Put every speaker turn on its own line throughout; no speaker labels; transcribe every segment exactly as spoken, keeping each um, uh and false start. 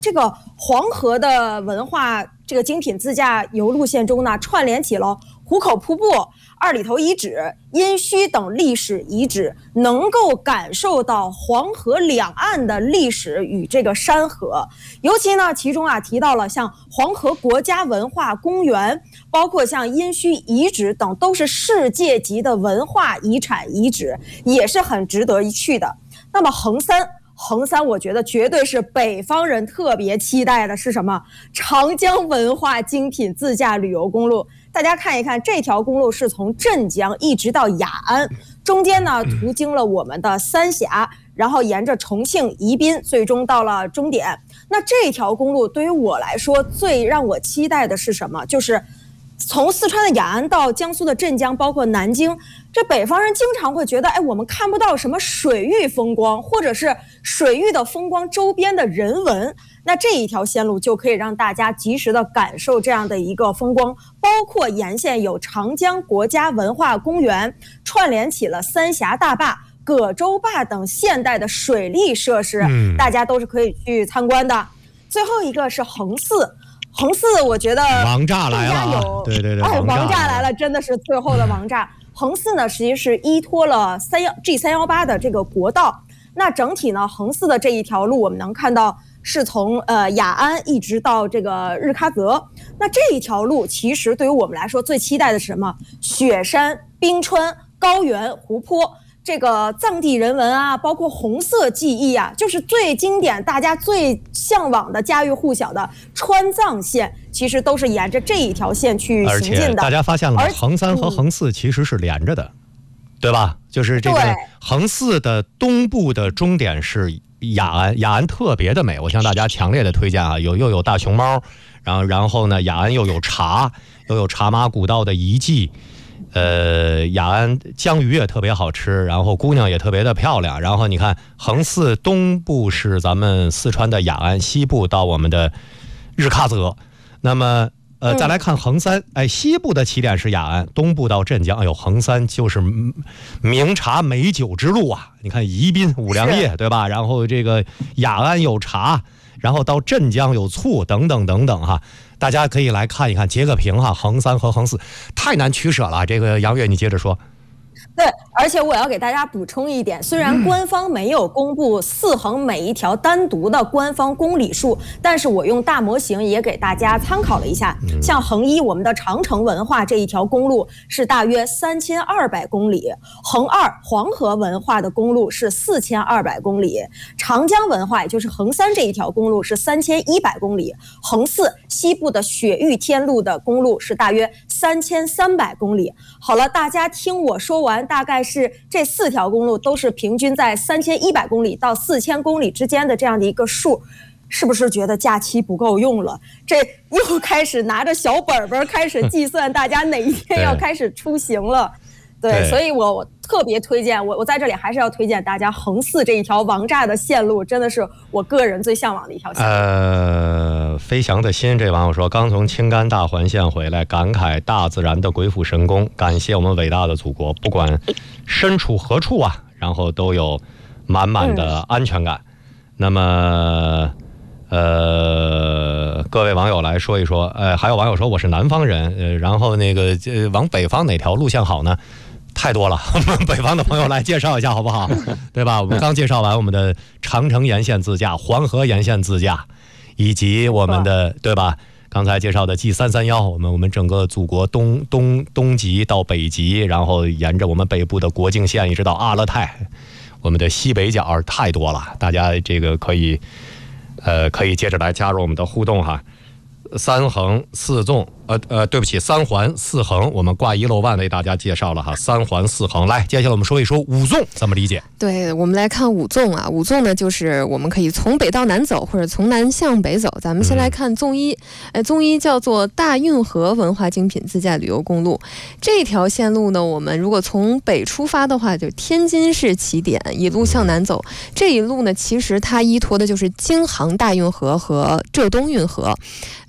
这个黄河的文化这个精品自驾游路线中呢，串联起了壶口瀑布、二里头遗址、殷墟等历史遗址，能够感受到黄河两岸的历史与这个山河。尤其呢，其中啊提到了像黄河国家文化公园，包括像殷墟遗址等，都是世界级的文化遗产遗址，也是很值得一去的。那么横三。横三我觉得绝对是北方人特别期待的，是什么？长江文化精品自驾旅游公路。大家看一看，这条公路是从镇江一直到雅安，中间呢途经了我们的三峡，然后沿着重庆、宜宾，最终到了终点。那这条公路对于我来说，最让我期待的是什么？就是从四川的雅安到江苏的镇江，包括南京，这北方人经常会觉得，哎，我们看不到什么水域风光，或者是水域的风光周边的人文。那这一条线路就可以让大家及时的感受这样的一个风光，包括沿线有长江国家文化公园，串联起了三峡大坝、葛洲坝等现代的水利设施，嗯、大家都是可以去参观的。最后一个是横四。横四我觉得
王炸来了，对对对，
哎，王炸来了，真的是最后的王炸。横四呢，实际是依托了三幺 G 三幺八的这个国道。那整体呢，横四的这一条路，我们能看到是从呃雅安一直到这个日喀则。那这一条路其实对于我们来说最期待的是什么？雪山、冰川、高原、湖泊。这个藏地人文啊，包括红色记忆啊，就是最经典、大家最向往的、家喻户晓的川藏线，其实都是沿着这一条线去行进的。
而且大家发现了吗？横三和横四其实是连着的，嗯、对吧？就是这个横四的东部的终点是雅安，雅安特别的美，我向大家强烈的推荐啊！有又有大熊猫，然后然后呢，雅安又有茶，又有茶马古道的遗迹。呃，雅安江鱼也特别好吃，然后姑娘也特别的漂亮。然后你看，横四东部是咱们四川的雅安，西部到我们的日喀则。那么，呃，再来看横三，哎，西部的起点是雅安，东部到镇江。哎呦，横三就是名茶美酒之路啊！你看宜宾五粮液，对吧？然后这个雅安有茶，然后到镇江有醋，等等等等哈。大家可以来看一看，截个屏哈，横三和横四太难取舍了。这个杨月，你接着说。
对，而且我要给大家补充一点，虽然官方没有公布四横每一条单独的官方公里数，但是我用大模型也给大家参考了一下。像横一，我们的长城文化这一条公路是大约三千二百公里，横二黄河文化的公路是四千二百公里，长江文化也就是横三这一条公路是三千一百公里，横四西部的雪域天路的公路是大约三千三百公里。好了，大家听我说完。大概是这四条公路都是平均在三千一百公里到四千公里之间的这样的一个数，是不是觉得假期不够用了？这又开始拿着小本本开始计算大家哪一天要开始出行了。对，对，所以我我特别推荐，我我在这里还是要推荐大家横四这一条王炸的线路，真的是我个人最向往的一条线路。
呃，飞翔的心这网友说，刚从青甘大环线回来，感慨大自然的鬼斧神工，感谢我们伟大的祖国，不管身处何处啊，然后都有满满的安全感。嗯、那么。呃，各位网友来说一说，呃，还有网友说我是南方人，呃，然后那个呃，往北方哪条路线好呢？太多了，我们北方的朋友来介绍一下好不好？对吧？我们刚介绍完我们的长城沿线自驾、黄河沿线自驾，以及我们的对吧？刚才介绍的 G 三三一，我们我们整个祖国东东东极到北极，然后沿着我们北部的国境线一直到阿勒泰，我们的西北角太多了，大家这个可以。呃，可以接着来加入我们的互动哈。三横四纵，呃呃，对不起，三环四横，我们挂一漏万为大家介绍了哈。三环四横，来，接下来我们说一说五纵怎么理解？
对，我们来看五纵啊。五纵呢，就是我们可以从北到南走，或者从南向北走。咱们先来看纵一，呃，纵一叫做大运河文化精品自驾旅游公路。这条线路呢，我们如果从北出发的话，就天津市起点，一路向南走。这一路呢，其实它依托的就是京杭大运河和浙东运河。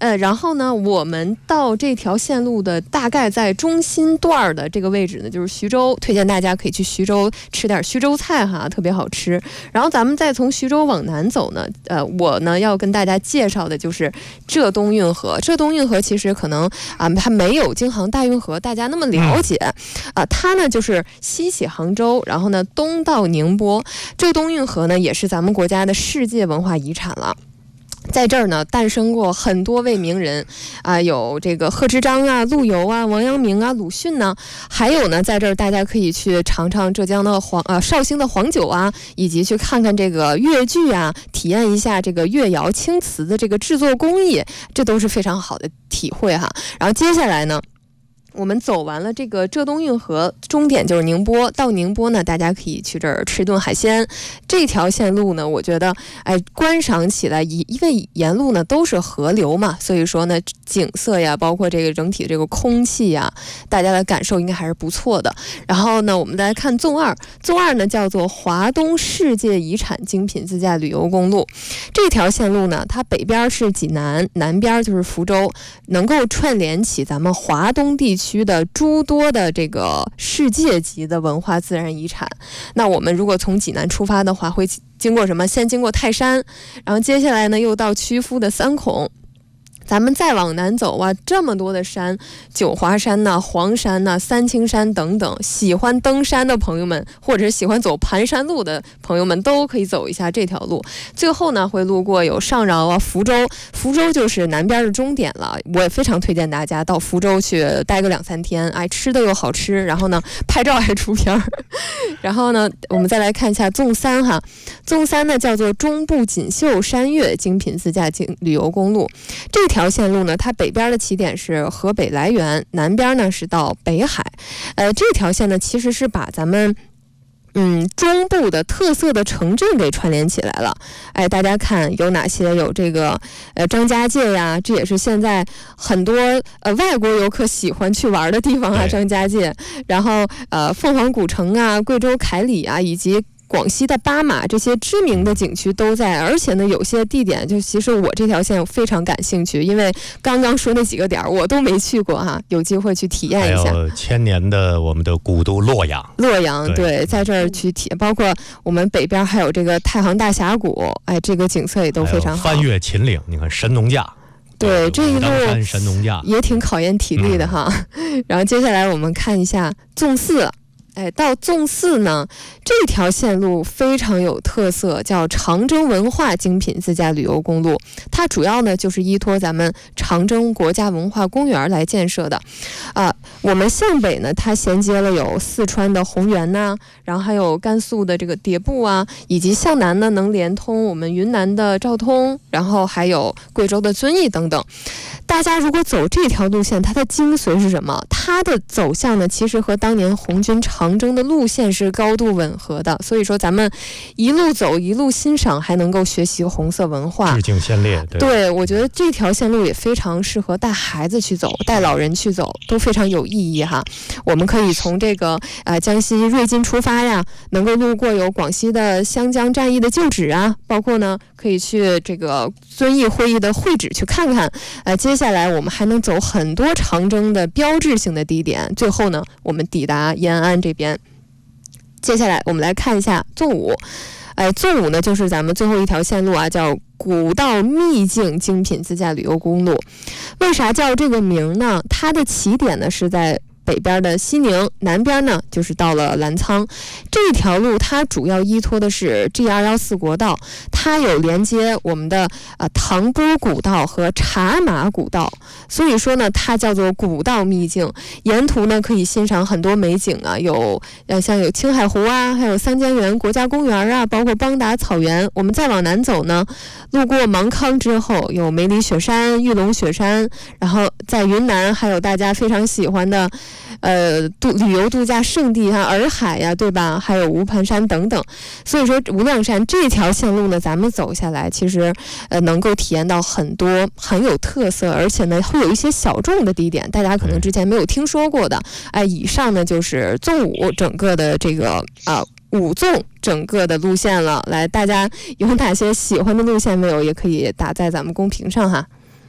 呃，然后呢，我们到这条线路的大概在中心段的这个位置呢，就是徐州，推荐大家可以去徐州吃点徐州菜哈，特别好吃。然后咱们再从徐州往南走呢，呃，我呢要跟大家介绍的就是浙东运河。浙东运河其实可能啊、呃，它没有京杭大运河大家那么了解啊、呃，它呢就是西起杭州，然后呢东到宁波。浙东运河呢也是咱们国家的世界文化遗产了。在这儿呢，诞生过很多位名人，啊、呃，有这个贺知章啊、陆游啊、王阳明啊、鲁迅呢，还有呢，在这儿大家可以去尝尝浙江的黄呃绍兴的黄酒啊，以及去看看这个越剧啊，体验一下这个越窑青瓷的这个制作工艺，这都是非常好的体会哈。然后接下来呢，我们走完了这个浙东运河，终点就是宁波。到宁波呢，大家可以去这儿吃顿海鲜。这条线路呢，我觉得，哎，观赏起来，因为沿路呢都是河流嘛，所以说呢，景色呀，包括这个整体这个空气呀，大家的感受应该还是不错的。然后呢，我们再来看纵二，纵二呢叫做华东世界遗产精品自驾旅游公路。这条线路呢，它北边是济南，南边就是福州，能够串联起咱们华东地区区的诸多的这个世界级的文化自然遗产。那我们如果从济南出发的话，会经过什么？先经过泰山，然后接下来呢又到曲阜的三孔。咱们再往南走啊，这么多的山，九华山呐、啊、黄山呐、啊、三清山等等，喜欢登山的朋友们，或者是喜欢走盘山路的朋友们，都可以走一下这条路。最后呢，会路过有上饶啊、福州，福州就是南边的终点了。我也非常推荐大家到福州去待个两三天，哎，吃的又好吃，然后呢，拍照还出片儿。然后呢，我们再来看一下纵三哈，纵三呢叫做中部锦绣山岳精品自驾经旅游公路。这条线路呢，它北边的起点是河北涞源，南边呢是到北海。呃，这条线呢其实是把咱们嗯中部的特色的城镇给串联起来了。哎，大家看有哪些？有这个呃张家界呀，这也是现在很多呃外国游客喜欢去玩的地方啊，张家界。然后呃凤凰古城啊、贵州凯里啊，以及广西的巴马，这些知名的景区都在。而且呢，有些地点就其实我这条线非常感兴趣，因为刚刚说那几个点我都没去过哈，有机会去体验一下。
还有千年的我们的古都洛阳，
洛阳 对, 对，在这儿去体验，包括我们北边还有这个太行大峡谷，哎，这个景色也都非常好。
翻越秦岭，你看神农架。
对，这一路
神农架
也挺考验体力的哈。嗯、然后接下来我们看一下纵四。哎，到纵四呢，这条线路非常有特色，叫长征文化精品自驾旅游公路。它主要呢就是依托咱们长征国家文化公园来建设的。啊、呃，我们向北呢，它衔接了有四川的红原呐、啊，然后还有甘肃的这个迭部啊，以及向南呢能连通我们云南的昭通，然后还有贵州的遵义等等。大家如果走这条路线，它的精髓是什么？它的走向呢，其实和当年红军长征的路线是高度吻合的。所以说，咱们一路走一路欣赏，还能够学习红色文化，
致敬先烈。对，
对，我觉得这条线路也非常适合带孩子去走，带老人去走，都非常有意义哈。我们可以从这个呃江西瑞金出发呀，能够路过有广西的湘江战役的旧址啊，包括呢可以去这个遵义会议的会址去看看。呃，接下来我们还能走很多长征的标志性的地点，最后呢，我们抵达延安这边。接下来我们来看一下纵五，哎，纵五呢就是咱们最后一条线路啊，叫古道秘境精品自驾旅游公路。为啥叫这个名呢？它的起点呢是在北边的西宁，南边呢就是到了澜沧。这条路它主要依托的是 G 二一四国道，它有连接我们的呃唐波古道和茶马古道，所以说呢它叫做古道秘境。沿途呢可以欣赏很多美景啊，有呃像有青海湖啊，还有三江源国家公园啊，包括邦达草原。我们再往南走呢，路过芒康之后有梅里雪山、玉龙雪山，然后在云南还有大家非常喜欢的呃，度旅游度假胜地啊，洱海呀、啊，对吧？还有无盘山等等。所以说，无量山这条线路呢，咱们走下来，其实呃能够体验到很多很有特色，而且呢会有一些小众的地点，大家可能之前没有听说过的。哎，以上呢就是纵五整个的这个啊。呃五纵整个的路线了，来，大家有哪些喜欢的路线没有？也可以打在咱们公屏上哈。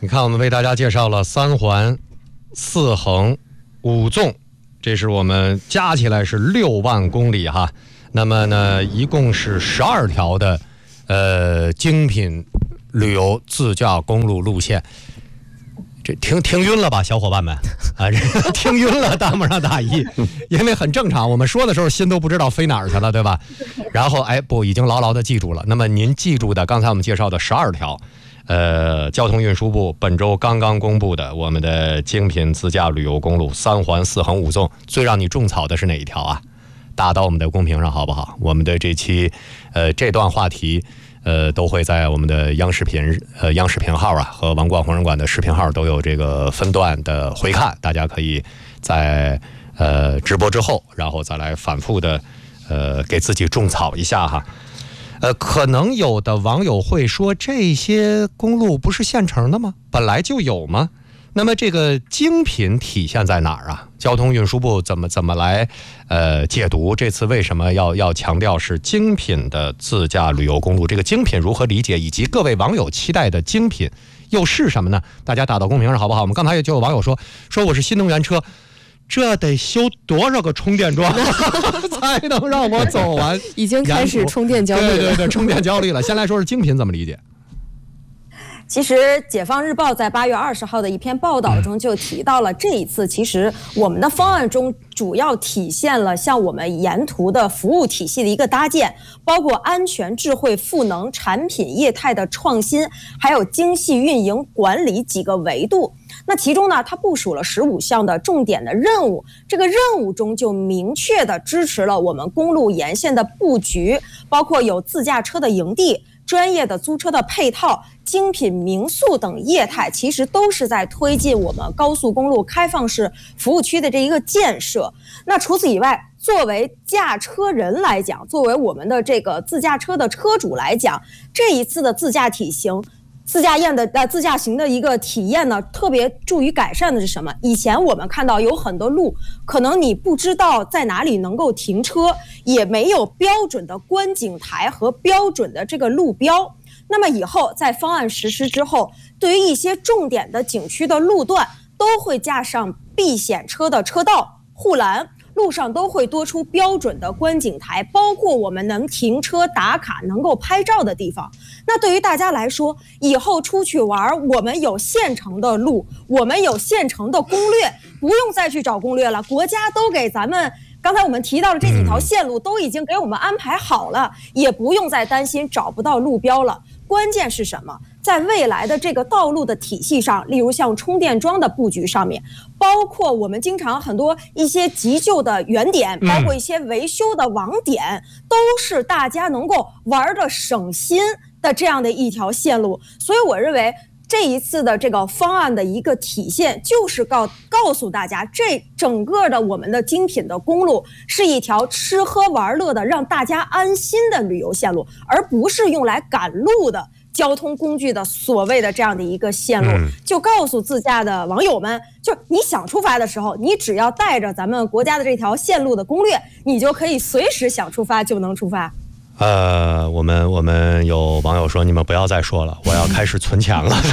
你看，我们为大家介绍了三环、四横、五纵，这是我们加起来是六万公里哈。那么呢，一共是十二条的呃精品旅游自驾公路路线。这听听晕了吧，小伙伴们啊，这听晕了，大不上大意，因为很正常，我们说的时候心都不知道飞哪儿去了，对吧？然后哎，不，已经牢牢的记住了。那么您记住的，刚才我们介绍的十二条。呃，交通运输部本周刚刚公布的我们的精品自驾旅游公路三环、四横、五纵，最让你种草的是哪一条啊？打到我们的公屏上好不好？我们的这期呃这段话题呃都会在我们的央视频呃央视频号啊和王冠红人馆的视频号都有这个分段的回看，大家可以在呃直播之后，然后再来反复的呃给自己种草一下哈。呃，可能有的网友会说，这些公路不是现成的吗？本来就有吗？那么这个精品体现在哪儿啊？交通运输部怎么怎么来呃解读这次为什么要要强调是精品的自驾旅游公路？这个精品如何理解？以及各位网友期待的精品又是什么呢？大家打到公屏上好不好？我们刚才就有网友说说我是新能源车。这得修多少个充电桩才能让我走完？
已经开始充电焦虑了。
对对对，充电焦虑了。先来说是精品怎么理解？
其实《解放日报》在八月二十号的一篇报道中就提到了，这一次其实我们的方案中主要体现了像我们沿途的服务体系的一个搭建，包括安全、智慧、赋能、产品业态的创新，还有精细运营管理几个维度。那其中呢，它部署了十五项的重点的任务，这个任务中就明确的支持了我们公路沿线的布局，包括有自驾车的营地、专业的租车的配套、精品民宿等业态，其实都是在推进我们高速公路开放式服务区的这一个建设。那除此以外，作为驾车人来讲，作为我们的这个自驾车的车主来讲，这一次的自驾体型自驾验的呃自驾行的一个体验呢，特别注于改善的是什么？以前我们看到有很多路，可能你不知道在哪里能够停车，也没有标准的观景台和标准的这个路标。那么以后在方案实施之后，对于一些重点的景区的路段，都会架上避险车的车道、护栏。路上都会多出标准的观景台，包括我们能停车打卡、能够拍照的地方。那对于大家来说，以后出去玩，我们有现成的路，我们有现成的攻略，不用再去找攻略了。国家都给咱们，刚才我们提到的这几条线路都已经给我们安排好了，也不用再担心找不到路标了。关键是什么？在未来的这个道路的体系上，例如像充电桩的布局上面，包括我们经常很多一些急救的原点，包括一些维修的网点，都是大家能够玩的省心的这样的一条线路。所以我认为这一次的这个方案的一个体现，就是告告诉大家，这整个的我们的精品的公路是一条吃喝玩乐的让大家安心的旅游线路，而不是用来赶路的交通工具的所谓的这样的一个线路。就告诉自驾的网友们，就是你想出发的时候，你只要带着咱们国家的这条线路的攻略，你就可以随时想出发就能出发。
呃，我们我们有网友说，你们不要再说了，我要开始存钱了。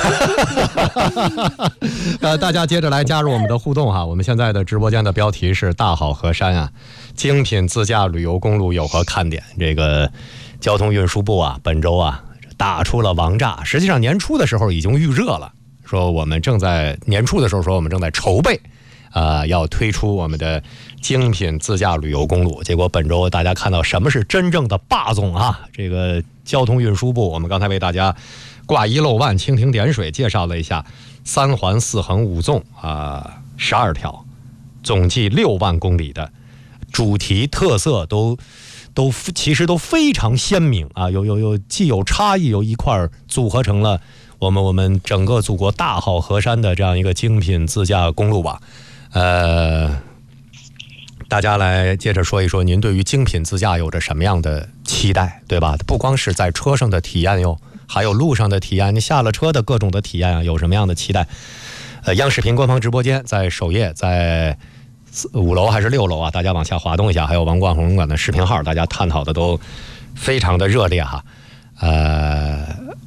呃，大家接着来加入我们的互动哈。我们现在的直播间的标题是大好河山啊，精品自驾旅游公路有何看点？这个交通运输部啊，本周啊打出了王炸。实际上年初的时候已经预热了，说我们正在年初的时候说我们正在筹备。呃，要推出我们的精品自驾旅游公路，结果本周大家看到什么是真正的霸总啊？这个交通运输部，我们刚才为大家挂一漏万、蜻蜓点水介绍了一下三环、四横、五纵啊，十二条，总计六万公里的主题特色都都其实都非常鲜明啊，有有有既有差异，有一块组合成了我们我们整个祖国大好河山的这样一个精品自驾公路吧。呃，大家来接着说一说，您对于精品自驾有着什么样的期待，对吧？不光是在车上的体验哟，还有路上的体验，你下了车的各种的体验啊，有什么样的期待？呃，央视频官方直播间在首页，在五楼还是六楼啊？大家往下滑动一下，还有王冠红馆的视频号，大家探讨的都非常的热烈哈。呃。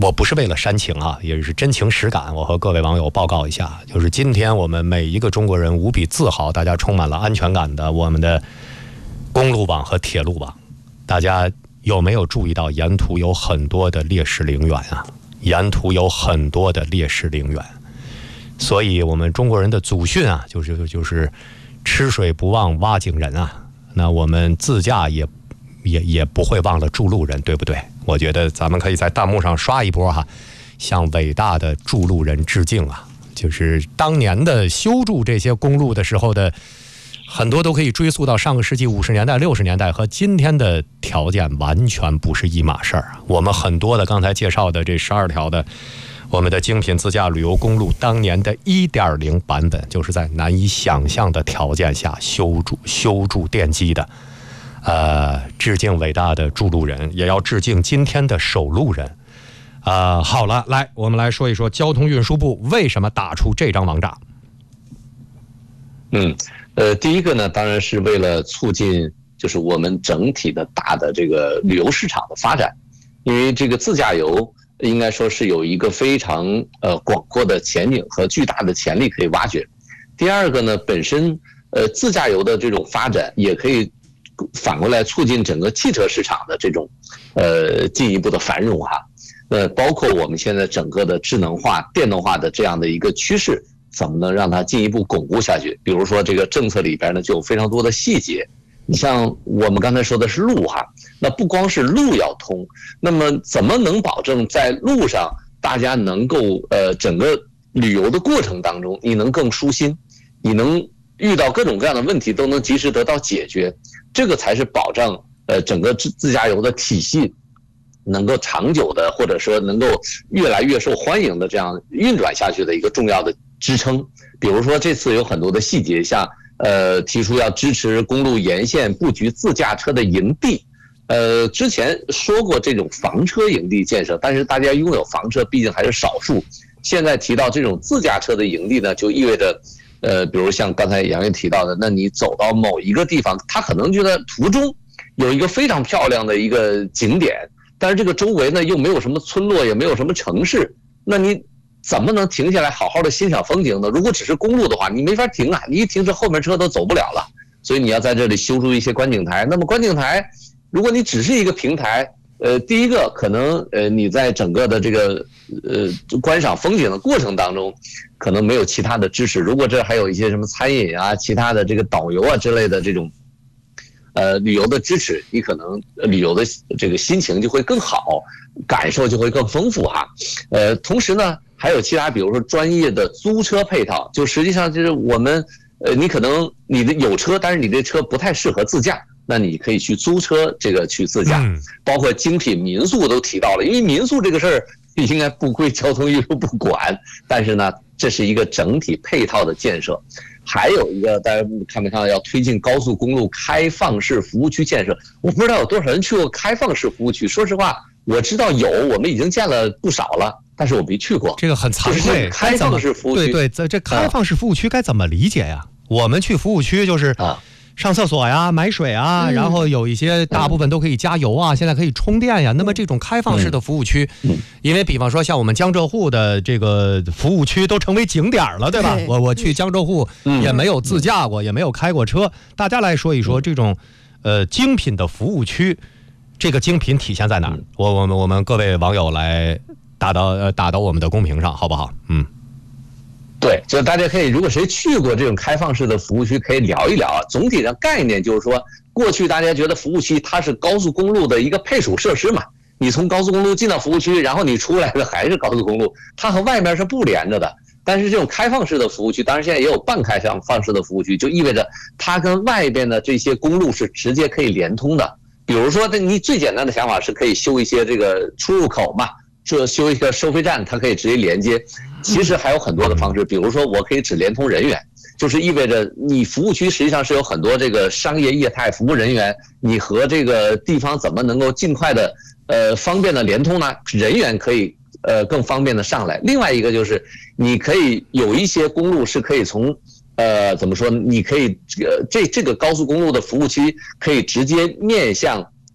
我不是为了煽情啊，也是真情实感。我和各位网友报告一下，就是今天我们每一个中国人无比自豪，大家充满了安全感的我们的公路网和铁路网。大家有没有注意到沿途有很多的烈士陵园啊？沿途有很多的烈士陵园。所以我们中国人的祖训啊，就是就是吃水不忘挖井人啊。那我们自驾也也也不会忘了筑路人，对不对？我觉得咱们可以在弹幕上刷一波哈，向伟大的筑路人致敬啊！就是当年的修筑这些公路的时候的，很多都可以追溯到上个世纪五十年代、六十年代，和今天的条件完全不是一码事儿啊！我们很多的刚才介绍的这十二条的我们的精品自驾旅游公路，当年的 一点零 版本，就是在难以想象的条件下修筑修筑奠基的。呃，致敬伟大的筑路人，也要致敬今天的守路人。呃，好了，来，我们来说一说交通运输部为什么打出这张王炸。
嗯，呃，第一个呢，当然是为了促进就是我们整体的大的这个旅游市场的发展，因为这个自驾游应该说是有一个非常呃广阔的前景和巨大的潜力可以挖掘。第二个呢，本身呃自驾游的这种发展也可以反过来促进整个汽车市场的这种呃进一步的繁荣哈。呃，包括我们现在整个的智能化、电动化的这样的一个趋势，怎么能让它进一步巩固下去？比如说这个政策里边呢，就有非常多的细节。你像我们刚才说的是路哈，那不光是路要通，那么怎么能保证在路上大家能够呃整个旅游的过程当中，你能更舒心，你能遇到各种各样的问题都能及时得到解决，这个才是保障呃整个自自驾游的体系能够长久的，或者说能够越来越受欢迎的这样运转下去的一个重要的支撑。比如说这次有很多的细节，像呃提出要支持公路沿线布局自驾车的营地。呃，之前说过这种房车营地建设，但是大家拥有房车毕竟还是少数。现在提到这种自驾车的营地呢，就意味着呃，比如像刚才杨云提到的，那你走到某一个地方，他可能觉得途中有一个非常漂亮的一个景点，但是这个周围呢又没有什么村落，也没有什么城市，那你怎么能停下来好好的欣赏风景呢？如果只是公路的话，你没法停啊，你一停这后面车都走不了了。所以你要在这里修筑一些观景台。那么观景台，如果你只是一个平台，呃，第一个可能呃你在整个的这个呃观赏风景的过程当中，可能没有其他的支持。如果这还有一些什么餐饮啊、其他的这个导游啊之类的这种呃旅游的支持，你可能旅游的这个心情就会更好，感受就会更丰富哈。呃，同时呢，还有其他比如说专业的租车配套，就实际上就是我们呃你可能你的有车，但是你这车不太适合自驾。那你可以去租车，这个去自驾，包括精品民宿都提到了，因为民宿这个事儿应该不归交通运输部管，但是呢，这是一个整体配套的建设。还有一个大家看没看到，要推进高速公路开放式服务区建设。我不知道有多少人去过开放式服务区，说实话，我知道有，我们已经见了不少了，但是我没去过。
这个很惭愧，
开放式服务区，
对对，这开放式服务区该怎么理解呀？我们去服务区就是啊。上厕所呀，买水啊，然后有一些大部分都可以加油啊，现在可以充电呀。那么这种开放式的服务区，因为比方说像我们江浙沪的这个服务区都成为景点了，对吧？我我去江浙沪也没有自驾过，也没有开过车。大家来说一说这种呃精品的服务区，这个精品体现在哪儿？我我们我们各位网友来打到呃打到我们的公屏上，好不好？嗯。
对，就大家可以，如果谁去过这种开放式的服务区，可以聊一聊啊。总体上概念就是说，过去大家觉得服务区它是高速公路的一个配属设施嘛，你从高速公路进到服务区，然后你出来的还是高速公路，它和外面是不连着的。但是这种开放式的服务区，当然现在也有半开放式的服务区，就意味着它跟外边的这些公路是直接可以连通的。比如说，你最简单的想法是可以修一些这个出入口嘛。这修一个收费站，它可以直接连接。其实还有很多的方式，比如说我可以只连通人员，就是意味着你服务区实际上是有很多这个商业业态服务人员，你和这个地方怎么能够尽快的呃方便的连通呢？人员可以呃更方便的上来。另外一个就是你可以有一些公路是可以从呃怎么说呢？你可以这个这这个高速公路的服务区可以直接面向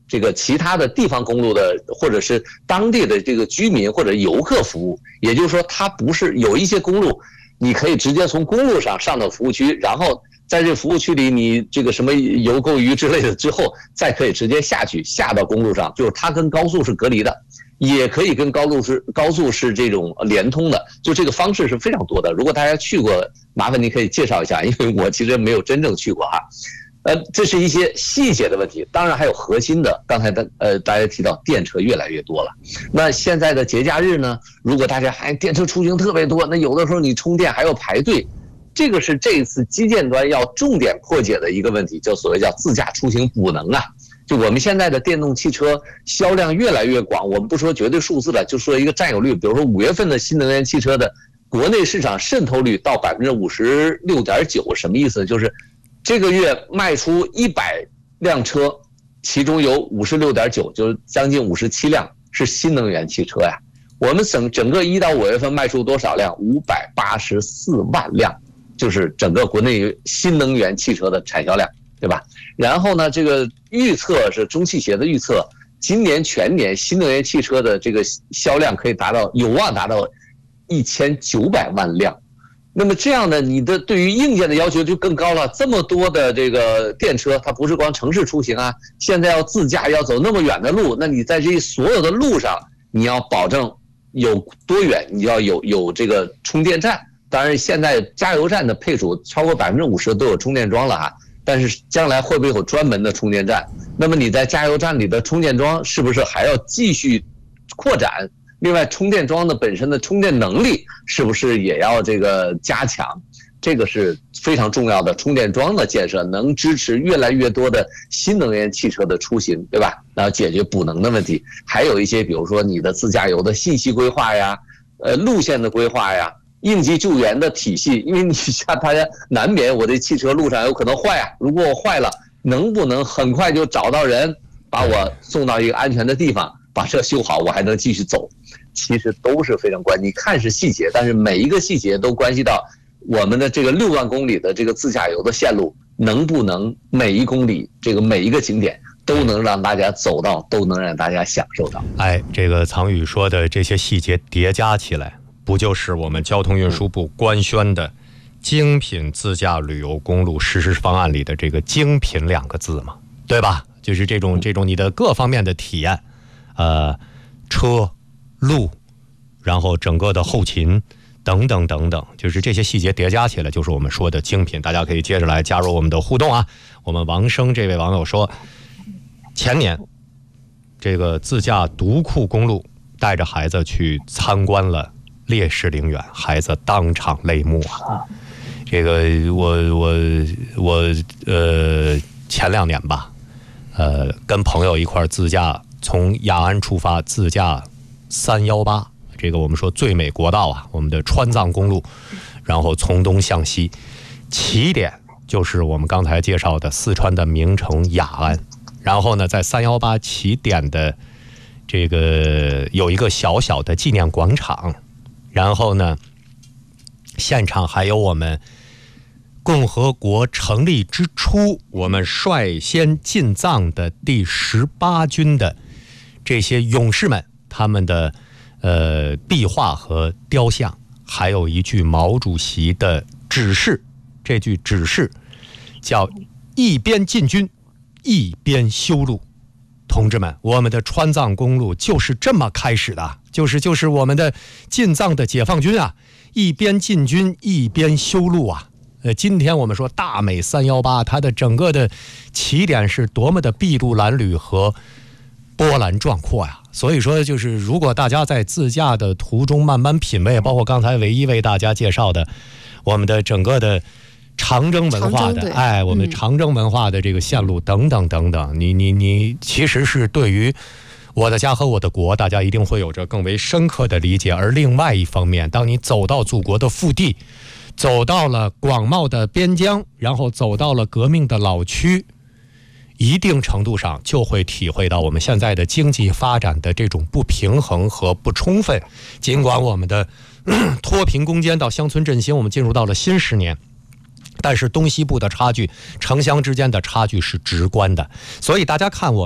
这个其他的地方公路的或者是当地的这个居民或者游客服务。也就是说，它不是有一些公路，你可以直接从公路上上到服务区，然后在这服务区里你这个什么游购鱼之类的之后，再可以直接下去下到公路上，就是它跟高速是隔离的，也可以跟高速是高速是这种连通的，就这个方式是非常多的。如果大家去过，麻烦您可以介绍一下，因为我其实没有真正去过哈。呃，这是一些细节的问题，当然还有核心的。刚才的呃，大家提到电车越来越多了，那现在的节假日呢，如果大家还电车出行特别多，那有的时候你充电还要排队，这个是这一次基建端要重点破解的一个问题，就所谓叫自驾出行补能啊。就我们现在的电动汽车销量越来越广，我们不说绝对数字了，就说一个占有率，比如说五月份的新能源汽车的国内市场渗透率到百分之五十六点九，什么意思？就是这个月卖出一百辆车，其中有五十六点九，就是将近五十七辆是新能源汽车呀。我们整整个一到五月份卖出多少辆？五百八十四万辆，就是整个国内新能源汽车的产销量，对吧？然后呢，这个预测是中汽协的预测，今年全年新能源汽车的这个销量可以达到有望达到一千九百万辆。那么这样呢，你的对于硬件的要求就更高了。这么多的这个电车，它不是光城市出行啊，现在要自驾，要走那么远的路，那你在这所有的路上，你要保证有多远，你要有有这个充电站。当然，现在加油站的配属超过百分之五十都有充电桩了啊，但是将来会不会有专门的充电站？那么你在加油站里的充电桩是不是还要继续扩展？另外，充电桩的本身的充电能力是不是也要这个加强？这个是非常重要的。充电桩的建设能支持越来越多的新能源汽车的出行，对吧？然后解决补能的问题，还有一些比如说你的自驾游的信息规划呀，呃，路线的规划呀，应急救援的体系。因为你像大家难免我这汽车路上有可能坏啊，如果我坏了，能不能很快就找到人把我送到一个安全的地方，把车修好，我还能继续走？其实都是非常关键，你看是细节，但是每一个细节都关系到我们的这个六万公里的这个自驾游的线路能不能每一公里这个每一个景点都能让大家走到，都能让大家享受到。
哎，这个藏宇说的这些细节叠加起来，不就是我们交通运输部官宣的精品自驾旅游公路实施方案里的这个精品两个字吗？对吧？就是这种这种你的各方面的体验，呃，车路，然后整个的后勤等等等等，就是这些细节叠加起来，就是我们说的精品。大家可以接着来加入我们的互动啊。我们王生这位网友说，前年这个自驾独库公路带着孩子去参观了烈士陵园，孩子当场泪目啊。这个我我我呃前两年吧，呃跟朋友一块自驾从雅安出发，自驾三一八，这个我们说最美国道啊，我们的川藏公路，然后从东向西，起点就是我们刚才介绍的四川的名城雅安，然后呢，在三一八起点的这个有一个小小的纪念广场，然后呢，现场还有我们共和国成立之初，我们率先进藏的第十八军的这些勇士们，他们的呃壁画和雕像，还有一句毛主席的指示，这句指示叫一边进军一边修路。同志们，我们的川藏公路就是这么开始的，就是就是我们的进藏的解放军啊，一边进军一边修路啊。呃，今天我们说大美三一八，它的整个的起点是多么的筚路蓝缕和波澜壮阔呀！所以说，就是如果大家在自驾的途中慢慢品味，包括刚才唯一为大家介绍的我们的整个的长征文化的，哎，我们长征文化的这个线路等等等等，你你你其实是对于我的家和我的国，大家一定会有着更为深刻的理解。而另外一方面，当你走到祖国的腹地，走到了广袤的边疆，然后走到了革命的老区，一定程度上就会体会到我们现在的经济发展的这种不平衡和不充分。尽管我们的脱贫攻坚到乡村振兴，我们进入到了新十年，但是东西部的差距，城乡之间的差距是直观的。所以大家看我们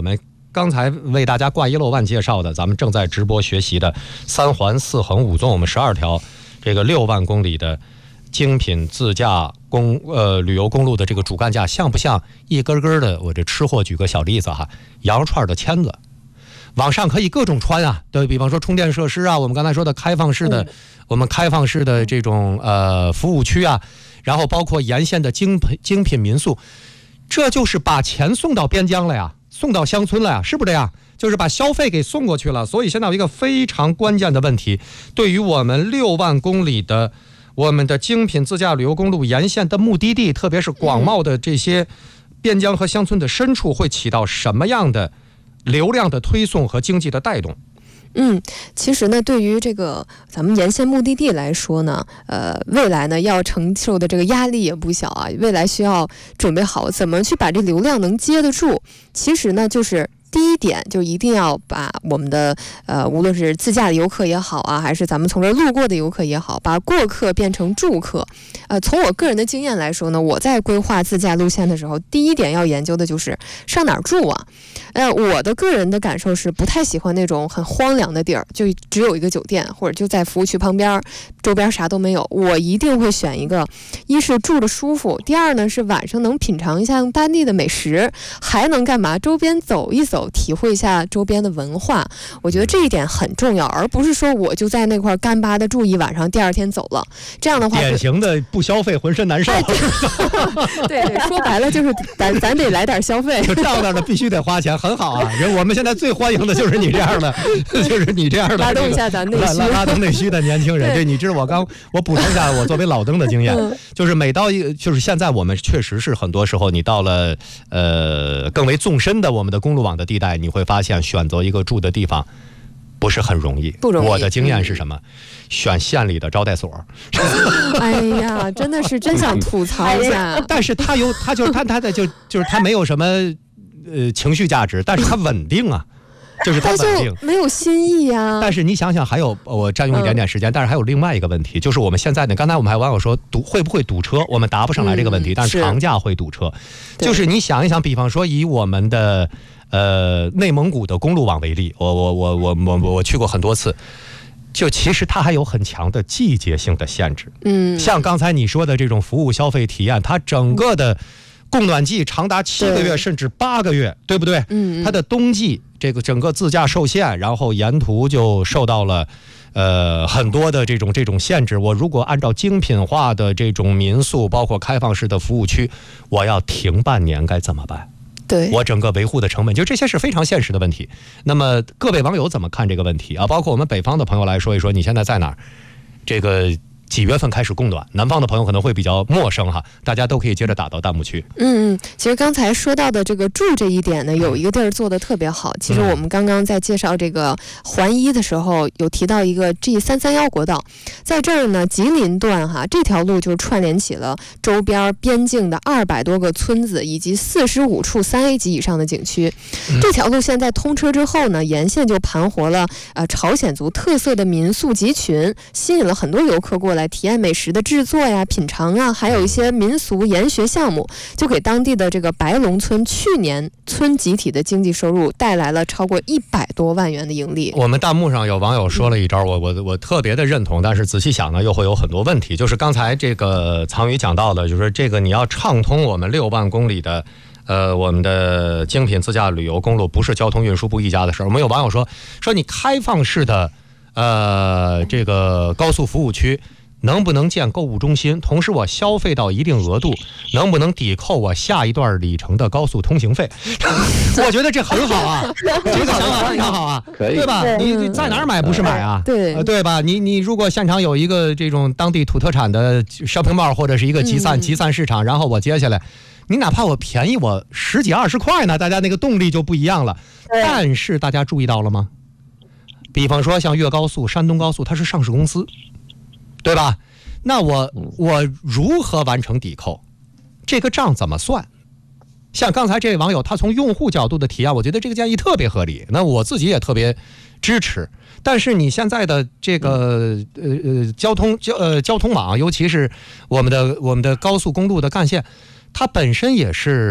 刚才为大家挂一漏万介绍的，咱们正在直播学习的三环四横五纵，我们十二条这个六万公里的精品自驾公呃旅游公路的这个主干架，像不像一根根的？我这吃货举个小例子哈，羊肉串的签子，往上可以各种穿啊，对比方说充电设施啊，我们刚才说的开放式的，嗯、我们开放式的这种呃服务区啊，然后包括沿线的精品精品民宿，这就是把钱送到边疆了呀，送到乡村了呀，是不是这样？就是把消费给送过去了。所以现在有一个非常关键的问题，对于我们六万公里的我们的精品自驾旅游公路沿线的目的地，特别是广袤的这些边疆和乡村的深处，会起到什么样的流量的推送和经济的带动？
嗯，其实呢，对于这个咱们沿线目的地来说呢，呃，未来呢要承受的这个压力也不小啊。未来需要准备好怎么去把这流量能接得住。其实呢，就是第一点，就一定要把我们的呃，无论是自驾的游客也好啊，还是咱们从这儿路过的游客也好，把过客变成住客。呃，从我个人的经验来说呢，我在规划自驾路线的时候，第一点要研究的就是上哪儿住啊。呃，我的个人的感受是不太喜欢那种很荒凉的地儿，就只有一个酒店，或者就在服务区旁边，周边啥都没有。我一定会选一个，一是住的舒服，第二呢是晚上能品尝一下当地的美食，还能干嘛？周边走一走，体会一下周边的文化。我觉得这一点很重要，而不是说我就在那块干巴的住一晚上，第二天走了。这样的话，
典型的不消费浑身难受。
哎、对对，说白了就是咱咱得来点消费，
就到那的必须得花钱。很好啊，人我们现在最欢迎的就是你这样的，就是你这样的、这个、
拉动一下咱内需、
拉拉动内需的年轻人。对，你知道我刚我补充一下，我作为老登的经验，嗯、就是每到一个，就是现在我们确实是很多时候，你到了呃更为纵深的我们的公路网的地带，你会发现选择一个住的地方不是很容易。
不容易。
我的经验是什么？嗯、选县里的招待所。
哎呀，真的是真想吐槽一下。
但是他有，他就是他他的就就是他没有什么。呃，情绪价值，但是它稳定啊，就是它稳定，
没有新意呀、啊。
但是你想想，还有我占用一点点时间，嗯、但是还有另外一个问题，就是我们现在呢，刚才我们还有网友说堵会不会堵车，我们答不上来这个问题，嗯、但是长假会堵车。就是你想一想，比方说以我们的呃内蒙古的公路网为例，我我我我我我去过很多次。就其实它还有很强的季节性的限制，嗯，像刚才你说的这种服务消费体验，它整个的。供暖季长达七个月甚至八个月，对不对？嗯，它的冬季这个整个自驾受限，然后沿途就受到了呃很多的这种这种限制。我如果按照精品化的这种民宿，包括开放式的服务区，我要停半年该怎么办？
对，
我整个维护的成本，就这些是非常现实的问题。那么各位网友怎么看这个问题啊？包括我们北方的朋友来说一说，你现在在哪儿？这个。几月份开始供暖？南方的朋友可能会比较陌生哈，大家都可以接着打到弹幕区。
嗯嗯，其实刚才说到的这个住这一点呢，有一个地儿做的特别好。其实我们刚刚在介绍这个环一的时候，有提到一个 G 三三一国道，在这儿呢，吉林段哈这条路就串联起了周边边境的二百多个村子以及四十五处三 A 级以上的景区。嗯、这条路现在通车之后呢，沿线就盘活了呃朝鲜族特色的民宿集群，吸引了很多游客过来。体验美食的制作呀、品尝啊，还有一些民俗研学项目，就给当地的这个白龙村去年村集体的经济收入带来了超过一百多万元的盈利。
我们弹幕上有网友说了一招，我我我特别的认同，但是仔细想呢，又会有很多问题。就是刚才这个藏宇讲到的，就是这个你要畅通我们六万公里的。呃，我们的精品自驾旅游公路不是交通运输部一家的事儿。我们有网友说，说你开放式的呃这个高速服务区。能不能建购物中心？同时，我消费到一定额度，能不能抵扣我下一段里程的高速通行费？我觉得这很好啊，这个想法非常好啊，
可以，
对吧？你你在哪儿买不是买啊？
对、
呃，对吧？你你如果现场有一个这种当地土特产的 shopping mall 或者是一个集散、嗯、集散市场，然后我接下来，你哪怕我便宜我十几二十块呢，大家那个动力就不一样了。但是大家注意到了吗？比方说像粤高速、山东高速，它是上市公司。对吧？那我我如何完成抵扣？这个账怎么算？像刚才这位网友，他从用户角度的体验，我觉得这个建议特别合理。那我自己也特别支持。但是你现在的这个呃呃交通交呃交通网，尤其是我们的我们的高速公路的干线，它本身也是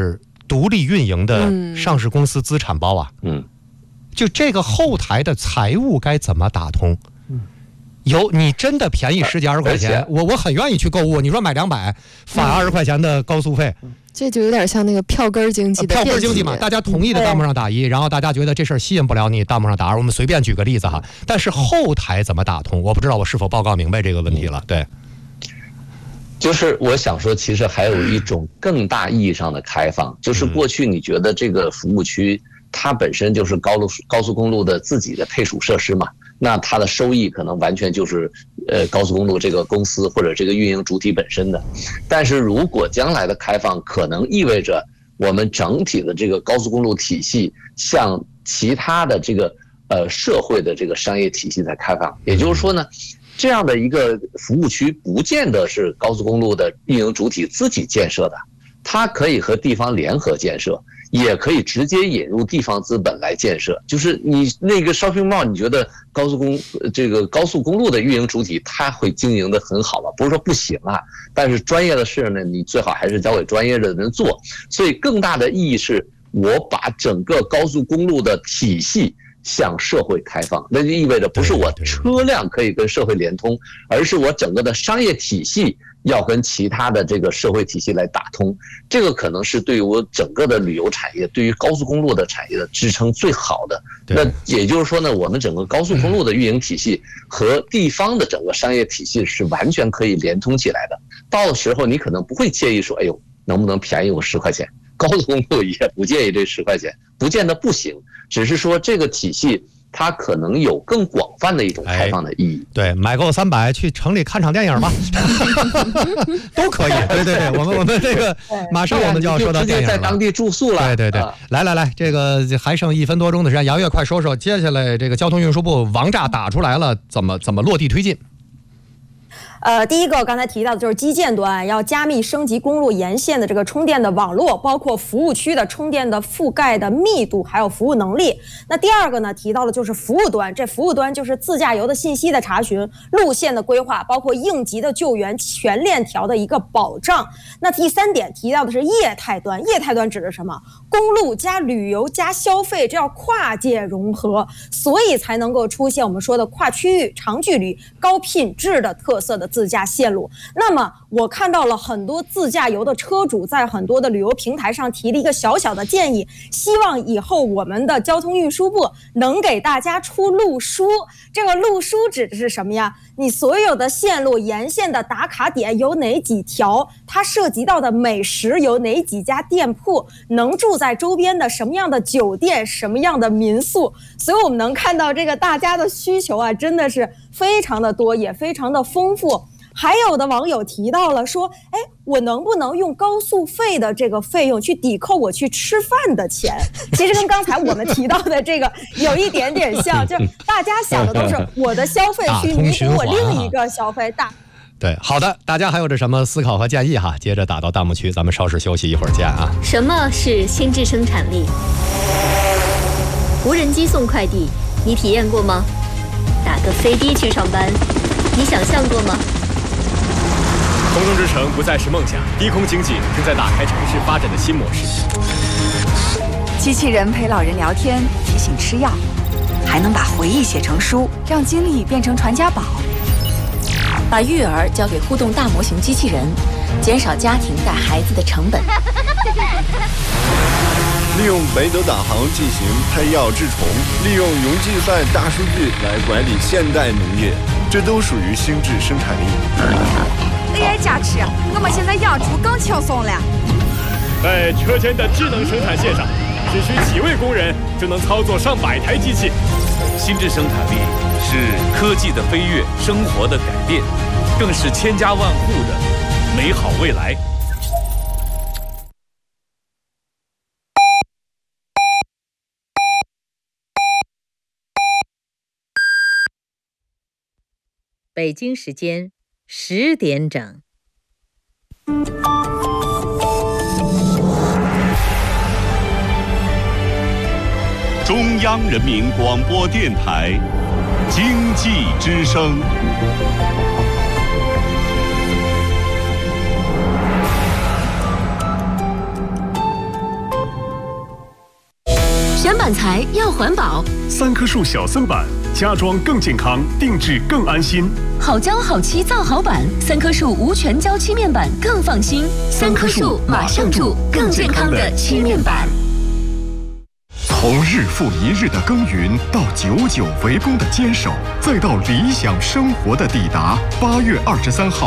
独立运营的上市公司资产包啊。
嗯，
就这个后台的财务该怎么打通？有你真的便宜十几二十块钱，我我很愿意去购物。你说买两百返二十块钱的高速费，
这就有点像那个票根经济的
票根经济嘛。大家同意的弹幕上打一，然后大家觉得这事儿吸引不了你，弹幕上打二。我们随便举个例子哈。但是后台怎么打通？我不知道我是否报告明白这个问题了。对，
就是我想说，其实还有一种更大意义上的开放，就是过去你觉得这个服务区它本身就是高路高速公路的自己的配属设施嘛。那它的收益可能完全就是呃高速公路这个公司或者这个运营主体本身的，但是如果将来的开放可能意味着我们整体的这个高速公路体系向其他的这个呃社会的这个商业体系在开放，也就是说呢，这样的一个服务区不见得是高速公路的运营主体自己建设的，它可以和地方联合建设，也可以直接引入地方资本来建设。就是你那个 shopping mall， 你觉得高速公这个高速公路的运营主体它会经营的很好吗？不是说不行啊，但是专业的事呢，你最好还是交给专业的人做。所以更大的意义是，我把整个高速公路的体系向社会开放，那就意味着不是我车辆可以跟社会连通，而是我整个的商业体系要跟其他的这个社会体系来打通。这个可能是对于我整个的旅游产业，对于高速公路的产业的支撑最好的。那也就是说呢，我们整个高速公路的运营体系和地方的整个商业体系是完全可以连通起来的。到时候你可能不会介意说，哎呦，能不能便宜我十块钱？高速公路也不介意这十块钱，不见得不行，只是说这个体系它可能有更广泛的一种开放的意义。
哎、对，买够三百去城里看场电影吧，都可以。对对对，我们我们这个马上我们就要说到电影了，
直接在当地住宿了。
对对对，啊、来来来，这个还剩一分多钟的时间，杨越快说说，接下来这个交通运输部王炸打出来了，怎么怎么落地推进？
呃，第一个刚才提到的就是基建端要加密升级公路沿线的这个充电的网络，包括服务区的充电的覆盖的密度，还有服务能力。那第二个呢，提到的就是服务端，这服务端就是自驾游的信息的查询、路线的规划，包括应急的救援全链条的一个保障。那第三点提到的是业态端，业态端指的是什么？公路加旅游加消费，这要跨界融合，所以才能够出现我们说的跨区域、长距离、高品质的特色的自驾线路。那么我看到了很多自驾游的车主在很多的旅游平台上提了一个小小的建议，希望以后我们的交通运输部能给大家出路书。这个路书指的是什么呀？你所有的线路沿线的打卡点有哪几条，它涉及到的美食有哪几家店铺，能住在周边的什么样的酒店，什么样的民宿。所以我们能看到这个大家的需求啊，真的是非常的多，也非常的丰富。还有的网友提到了说，哎，我能不能用高速费的这个费用去抵扣我去吃饭的钱？其实跟刚才我们提到的这个有一点点像，就是大家想的都是我的消费去弥补我另一个消费大。
对，好的，大家还有着什么思考和建议哈？接着打到弹幕区，咱们稍事休息，一会儿见啊。
什么是心智生产力？无人机送快递，你体验过吗？打个飞的去上班，你想象过吗？
空中之城不再是梦想，低空经济正在打开城市发展的新模式。
机器人陪老人聊天，提醒吃药，还能把回忆写成书，让经历变成传家宝。
把育儿交给互动大模型机器人，减少家庭带孩子的成本。
利用北斗导航进行配药治虫，利用云计算大数据来管理现代农业，这都属于心智生产力。
A I 加持，我们现在养猪更轻松了。
在车间的智能生产线上，只需几位工人就能操作上百台机器。
心智生产力是科技的飞跃，生活的改变，更是千家万户的美好未来。
北京时间十点整。
中央人民广播电台经济之声。
材要环保。
三棵树小森板，家装更健康，定制更安心。
好胶好漆造好板，三棵树无全胶漆面板更放心。三棵树马上住更健康的漆面板。
从日复一日的耕耘到久久为功的坚守，再到理想生活的抵达。八月二十三号，